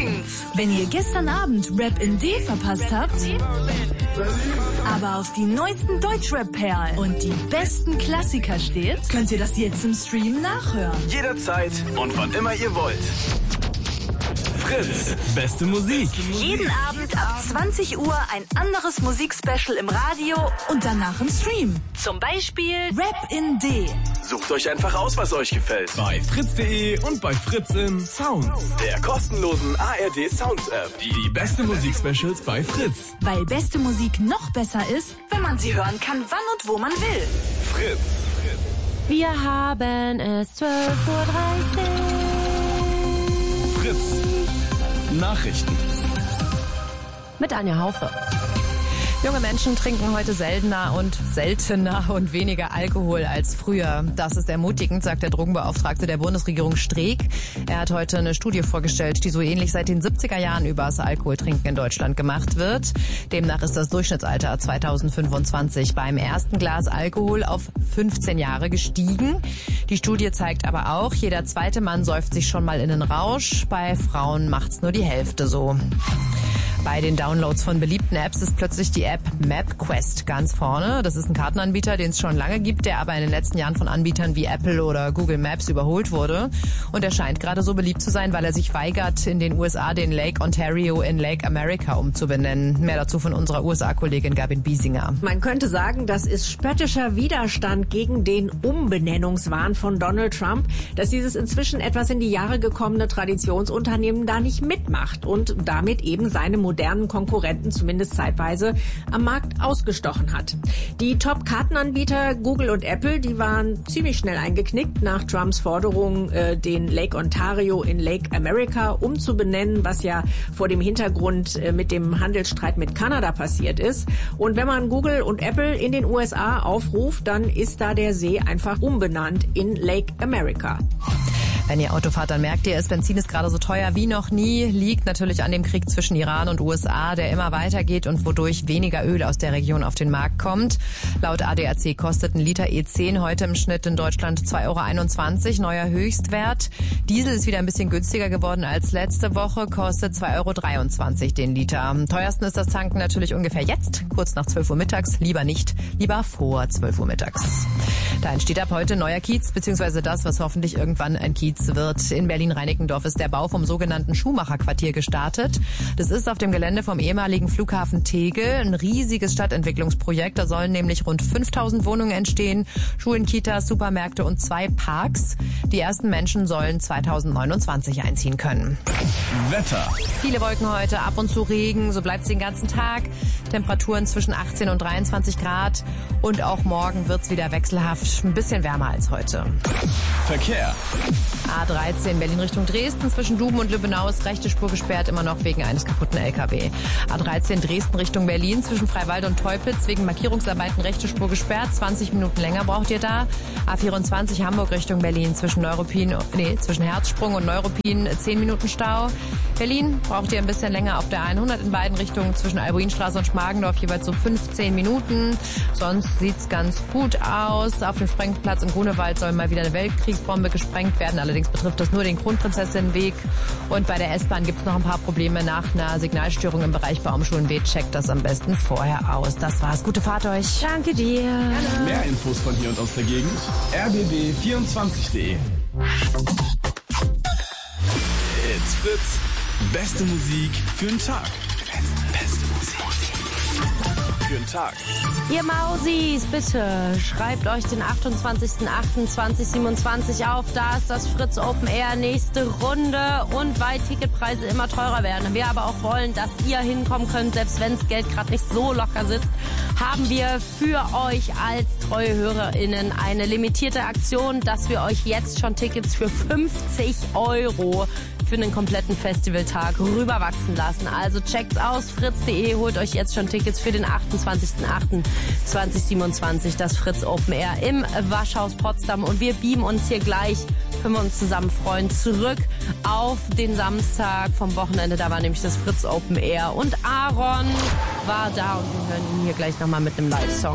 singt. Wenn ihr gestern Abend Rap in D verpasst habt, aber auf die neuesten Deutschrap-Perlen und die besten Klassiker steht, könnt ihr das jetzt im Stream nachhören. Jederzeit und wann immer ihr wollt. Fritz, beste Musik. Jeden Abend ab 20 Uhr ein anderes Musikspecial im Radio und danach im Stream. Zum Beispiel Rap in D. Sucht euch einfach aus, was euch gefällt. Bei fritz.de und bei Fritz im Sounds, der kostenlosen ARD Sounds App. Die beste Musikspecials bei Fritz. Weil beste Musik noch besser ist, wenn man sie hören kann, wann und wo man will. Fritz. Wir haben es 12:30 Uhr. Fritz. Nachrichten. Mit Anja Haufe. Junge Menschen trinken heute seltener und weniger Alkohol als früher. Das ist ermutigend, sagt der Drogenbeauftragte der Bundesregierung Streeck. Er hat heute eine Studie vorgestellt, die so ähnlich seit den 70er Jahren über das Alkoholtrinken in Deutschland gemacht wird. Demnach ist das Durchschnittsalter 2025 beim ersten Glas Alkohol auf 15 Jahre gestiegen. Die Studie zeigt aber auch, jeder zweite Mann säuft sich schon mal in den Rausch. Bei Frauen macht's nur die Hälfte so. Bei den Downloads von beliebten Apps ist plötzlich die App MapQuest ganz vorne. Das ist ein Kartenanbieter, den es schon lange gibt, der aber in den letzten Jahren von Anbietern wie Apple oder Google Maps überholt wurde. Und er scheint gerade so beliebt zu sein, weil er sich weigert, in den USA den Lake Ontario in Lake America umzubenennen. Mehr dazu von unserer USA-Kollegin Gabin Biesinger. Man könnte sagen, das ist spöttischer Widerstand gegen den Umbenennungswahn von Donald Trump, dass dieses inzwischen etwas in die Jahre gekommene Traditionsunternehmen da nicht mitmacht und damit eben seine modernen Konkurrenten zumindest zeitweise am Markt ausgestochen hat. Die Top-Kartenanbieter Google und Apple, die waren ziemlich schnell eingeknickt nach Trumps Forderung, den Lake Ontario in Lake America umzubenennen, was ja vor dem Hintergrund mit dem Handelsstreit mit Kanada passiert ist. Und wenn man Google und Apple in den USA aufruft, dann ist da der See einfach umbenannt in Lake America. Wenn ihr Auto fahrt, dann merkt ihr es, Benzin ist gerade so teuer wie noch nie. Liegt natürlich an dem Krieg zwischen Iran und USA, der immer weitergeht und wodurch weniger Öl aus der Region auf den Markt kommt. Laut ADAC kostet ein Liter E10 heute im Schnitt in Deutschland 2,21 €, neuer Höchstwert. Diesel ist wieder ein bisschen günstiger geworden als letzte Woche, kostet 2,23 € den Liter. Am teuersten ist das Tanken natürlich ungefähr jetzt, kurz nach 12 Uhr mittags. Lieber nicht, lieber vor 12 Uhr mittags. Da entsteht ab heute neuer Kiez, beziehungsweise das, was hoffentlich irgendwann ein Kiez wird. In Berlin-Reinickendorf ist der Bau vom sogenannten Schuhmacherquartier gestartet. Das ist auf dem Gelände vom ehemaligen Flughafen Tegel ein riesiges Stadtentwicklungsprojekt. Da sollen nämlich rund 5000 Wohnungen entstehen, Schulen, Kitas, Supermärkte und 2 Parks. Die ersten Menschen sollen 2029 einziehen können. Wetter. Viele Wolken heute, ab und zu Regen, so bleibt es den ganzen Tag. Temperaturen zwischen 18 und 23 Grad. Und auch morgen wird es wieder wechselhaft, ein bisschen wärmer als heute. Verkehr. A13 Berlin Richtung Dresden, zwischen Duben und Lübbenau ist rechte Spur gesperrt, immer noch wegen eines kaputten LKW. A13 Dresden Richtung Berlin, zwischen Freiwald und Teupitz, wegen Markierungsarbeiten rechte Spur gesperrt, 20 Minuten länger braucht ihr da. A24 Hamburg Richtung Berlin, zwischen Herzsprung und Neuruppin 10 Minuten Stau. Berlin braucht ihr ein bisschen länger auf der 100 in beiden Richtungen, zwischen Albuinstraße und Schmargendorf jeweils so 15 Minuten. Sonst sieht's ganz gut aus. Auf dem Sprengplatz im Grunewald soll mal wieder eine Weltkriegsbombe gesprengt werden. Allerdings betrifft das nur den Kronprinzessinnenweg. Und bei der S-Bahn gibt's noch ein paar Probleme nach einer Signalstörung im Bereich Baumschulenweg. Checkt das am besten vorher aus. Das war's. Gute Fahrt euch. Danke dir. Mehr Infos von hier und aus der Gegend. rbb24.de. It's Fritz. Beste Musik für den Tag. Beste Musik für den Tag. Ihr Mausis, bitte schreibt euch den 28.08.2027 auf. Da ist das Fritz Open Air, nächste Runde. Und weil Ticketpreise immer teurer werden, wir aber auch wollen, dass ihr hinkommen könnt, selbst wenn das Geld gerade nicht so locker sitzt, haben wir für euch als treue HörerInnen eine limitierte Aktion, dass wir euch jetzt schon Tickets für 50 € für einen kompletten Festivaltag rüberwachsen lassen. Also checkt's aus, fritz.de, holt euch jetzt schon Tickets für den 28.08.2027, das Fritz Open Air im Waschhaus Potsdam. Und wir beamen uns hier gleich, können wir uns zusammen freuen, zurück auf den Samstag vom Wochenende. Da war nämlich das Fritz Open Air und Aaron war da und wir hören ihn hier gleich nochmal mit einem Live-Song.